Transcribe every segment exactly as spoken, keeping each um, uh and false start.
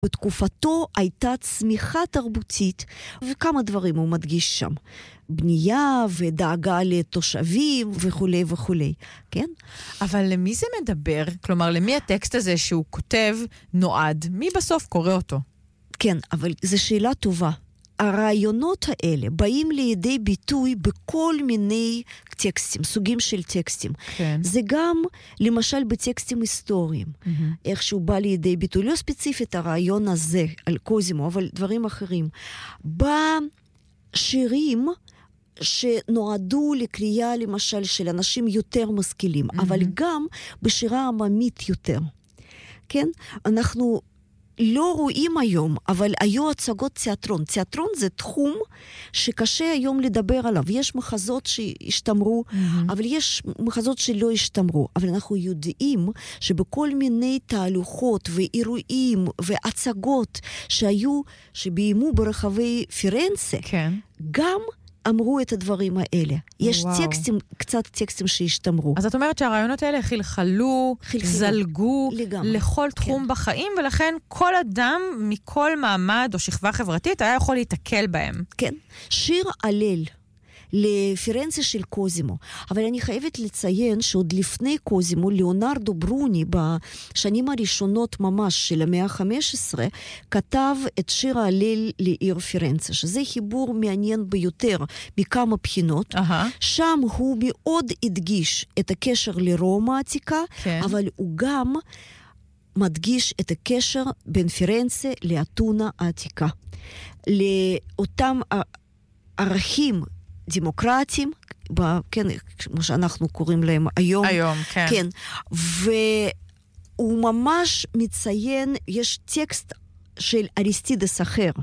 בתקופתו הייתה צמיחה תרבותית, וכמה דברים הוא מדגיש שם. בנייה ודאגה לתושבים וכו' וכו', כן? אבל למי זה מדבר? כלומר, למי הטקסט הזה שהוא כותב נועד? מי בסוף קורא אותו? כן, אבל זו שאלה טובה. הרעיונות האלה באים לידי ביטוי בכל מיני טקסטים, סוגים של טקסטים. כן. זה גם, למשל, בטקסטים היסטוריים. Mm-hmm. איך שהוא בא לידי ביטוי. לא ספציפית הרעיון הזה על קוזימו, אבל דברים אחרים. בשירים שנועדו לקריאה, למשל, של אנשים יותר משכילים, mm-hmm. אבל גם בשירה עממית יותר. כן? אנחנו לא רואים היום, אבל היו הצגות תיאטרון. תיאטרון זה תחום שקשה היום לדבר עליו. יש מחזות שהשתמרו, mm-hmm. אבל יש מחזות שלא השתמרו. אבל אנחנו יודעים שבכל מיני תהלוכות ואירועים והצגות שהיו, שביימו ברחבי פירנצה, כן. גם אמרו את הדברים האלה. יש וואו. טקסטים, קצת טקסטים שהשתמרו. אז את אומרת שהרעיונות האלה חלחלו, חלחלו. זלגו לגמרי. לכל תחום כן. בחיים, ולכן כל אדם מכל מעמד או שכבה חברתית היה יכול להתקל בהם. כן. שיר הלל לפירנצה של קוזימו. אבל אני חייבת לציין שעוד לפני קוזימו, ליאונרדו ברוני, בשנים הראשונות ממש של המאה ה-חמש עשרה, כתב את שיר ההלל לעיר פירנצה, שזה חיבור מעניין ביותר מכמה בחינות. Uh-huh. שם הוא מאוד הדגיש את הקשר לרומא העתיקה, כן. אבל הוא גם מדגיש את הקשר בין פירנצה לאתונה העתיקה. לאותם ערכים דמוקרטיים, כן, כמו שאנחנו קוראים להם היום. היום, כן. כן. והוא ממש מציין, יש טקסט של אריסטידס אחר,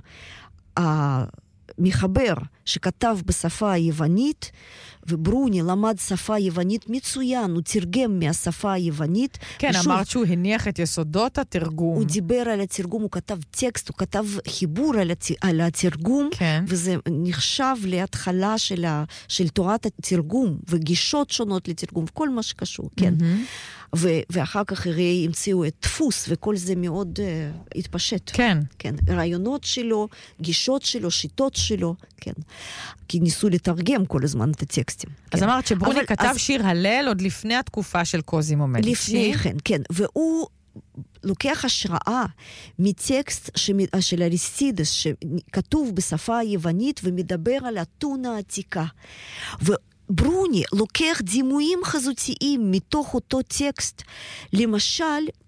המחבר שכתב בשפה היוונית, וברוני למד שפה יוונית מצוין, הוא תרגם מהשפה היוונית. כן, ושוב, אמרת שהוא הניח את יסודות התרגום. הוא דיבר על התרגום, הוא כתב טקסט, הוא כתב חיבור על, הת... על התרגום, כן. וזה נחשב להתחלה של, ה... של תורת התרגום, וגישות שונות לתרגום, וכל מה שקשור, כן. Mm-hmm. ו... ואחר כך הרי המציאו את דפוס, וכל זה מאוד uh, התפשט. כן. כן. רעיונות שלו, גישות שלו, שיטות שלו, כן. כי ניסו לתרגם כל הזמן את הטקסט. אז אמרת שברוני כתב שיר הלל עוד לפני התקופה של קוזימו מדיצ'י. לפני כן, כן. והוא לוקח השראה מטקסט של אריסטידס, שכתוב בשפה היוונית ומדבר על אתונה העתיקה. וברוני לוקח דימויים חזותיים מתוך אותו טקסט. למשל,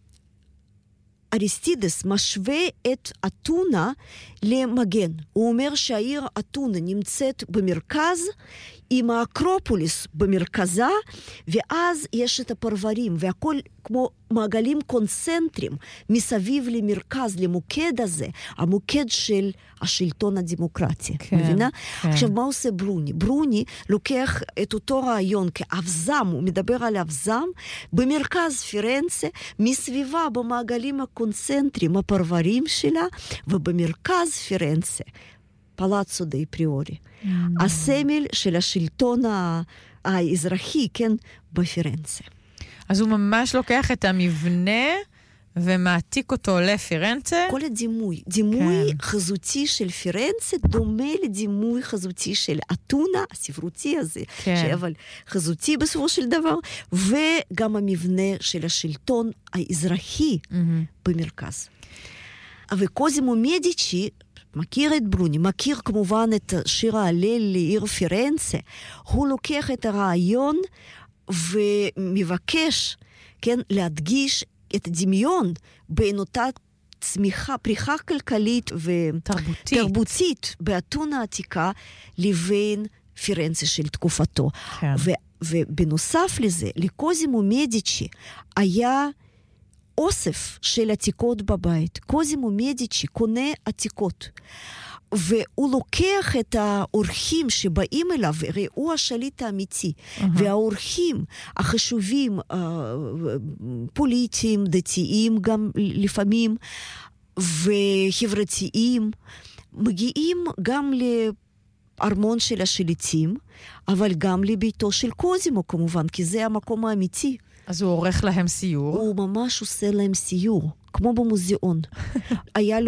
אריסטידס משווה את אתונה למגן. הוא אומר שהעיר אתונה נמצאת במרכז, עם האקרופוליס במרכזה, ואז יש את הפרברים, והכל כמו מעגלים קונצנטרים, מסביב למרכז, למוקד הזה, המוקד של השלטון הדמוקרטי. כן, מבינה? כן. עכשיו, מה עושה ברוני? ברוני לוקח את אותו רעיון כאבזם, הוא מדבר על אבזם, במרכז פירנצה, מסביבה במעגלים הקונצנטרים, הפרברים שלה, ובמרכז פירנצה, פלאצו די פריורי. Mm. הסמל של השלטון האזרחי, כן, בפירנצה. אז הוא ממש לוקח את המבנה ומעתיק אותו לפירנצה. כל הדימוי, דימוי כן. חזותי של פירנצה דומה לדימוי חזותי של אתונה, הספרותי הזה, כן. אבל חזותי בסופו של דבר, וגם המבנה של השלטון האזרחי mm-hmm. במרכז. וקוזימו מדיצ'י מכיר את ברוני, מכיר כמובן את שיר ההלל לעיר פירנצה. הוא לוקח את הרעיון ומבקש, כן, להדגיש את הדמיון בין אותה צמיחה, פריחה כלכלית ותרבותית באתונה העתיקה לבין פירנצה של תקופתו. כן. ו, ובנוסף לזה, לקוזימו מדיצ'י היה אוסף של עתיקות בבית. קוזימו מדיצ'י קונה עתיקות. והוא לוקח את האורחים שבאים אליו, הרי הוא השליט האמיתי, uh-huh. והאורחים החשובים, פוליטיים, דתיים גם לפעמים, וחברתיים, מגיעים גם לארמון של השליטים, אבל גם לביתו של קוזימו כמובן, כי זה המקום האמיתי. אז הוא עורך להם סיור. הוא ממש עושה להם סיור, כמו במוזיאון. היה לו